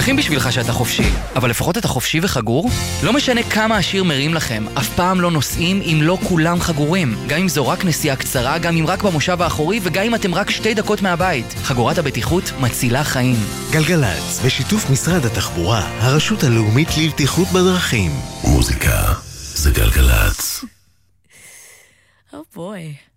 שמחים בשבילך שאתה חופשי, אבל לפחות אתה חופשי וחגור? לא משנה כמה השיר מרים לכם, אף פעם לא נוסעים אם לא כולם חגורים. גם אם זו רק נסיעה קצרה, גם אם רק במושב האחורי, וגם אם אתם רק 2 דקות מהבית. חגורת הבטיחות מצילה חיים. גלגלץ, בשיתוף משרד התחבורה, הרשות הלאומית לבטיחות בדרכים. מוזיקה זה גלגלץ. Oh boy.